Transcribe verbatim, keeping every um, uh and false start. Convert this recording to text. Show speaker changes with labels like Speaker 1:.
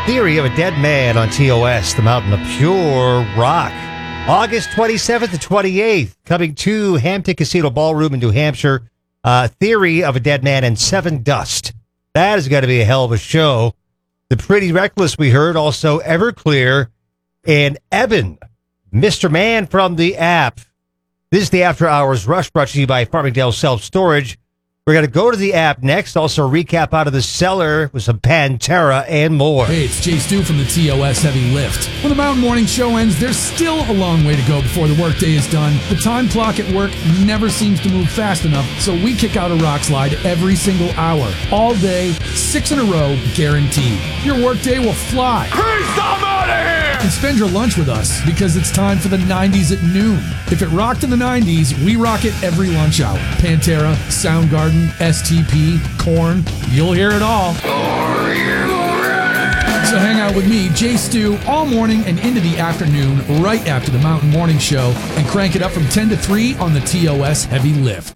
Speaker 1: Theory of a Dead Man on T O S, the Mountain of Pure Rock. August twenty-seventh to twenty-eighth, coming to Hampton Casino Ballroom in New Hampshire. Uh, Theory of a Dead Man and Seven Dust. That is going to be a hell of a show. The Pretty Reckless we heard, also Everclear and Eben, Mister Man from the app. This is the After Hours Rush, brought to you by Farmingdale Self Storage. We're going to go to the app next. Also, recap out of the cellar with some Pantera and more.
Speaker 2: Hey, it's Jay Stu from the T O S Heavy Lift. When the Mountain Morning Show ends, there's still a long way to go before the workday is done. The time clock at work never seems to move fast enough, so we kick out a rock slide every single hour. All day, six in a row, guaranteed. Your workday will fly.
Speaker 3: Priest, I'm out of here!
Speaker 2: And spend your lunch with us, because it's time for the nineties at noon. If it rocked in the nineties, we rock it every lunch hour. Pantera, Soundgarden, S T P, Korn, you'll hear it all.
Speaker 3: Are you ready?
Speaker 2: So hang out with me, Jay Stu, all morning and into the afternoon, right after the Mountain Morning Show, and crank it up from ten to three on the T O S Heavy Lift.